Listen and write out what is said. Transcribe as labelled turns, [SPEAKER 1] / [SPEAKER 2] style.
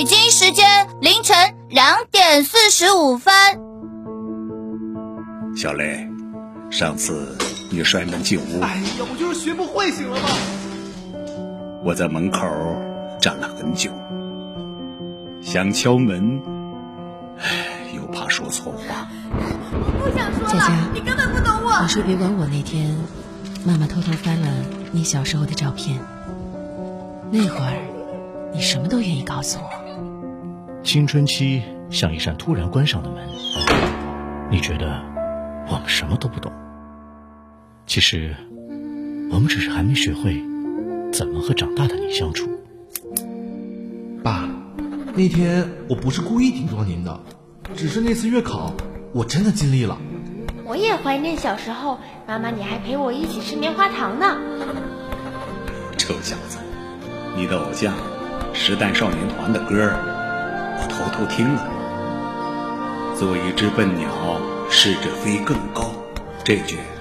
[SPEAKER 1] 北京时间凌晨2点45分。
[SPEAKER 2] 小雷，上次你摔门进屋，
[SPEAKER 3] 哎呀，我就是学不会，行了吗？
[SPEAKER 2] 我在门口站了很久，想敲门，又怕说错话。
[SPEAKER 1] 我不想说了，
[SPEAKER 4] 佳佳，
[SPEAKER 1] 你根本不懂我。
[SPEAKER 4] 你说别管我那天，妈妈偷偷翻了你小时候的照片，那会儿你什么都愿意告诉我。
[SPEAKER 5] 青春期像一扇突然关上的门，你觉得我们什么都不懂，其实我们只是还没学会怎么和长大的你相处。
[SPEAKER 3] 爸，那天我不是故意顶撞您的，只是那次月考我真的尽力了。
[SPEAKER 6] 我也怀念小时候，妈妈你还陪我一起吃棉花糖呢。
[SPEAKER 2] 臭小子，你的偶像时代少年团的歌我偷偷听了，做一只笨鸟试着飞更高，这句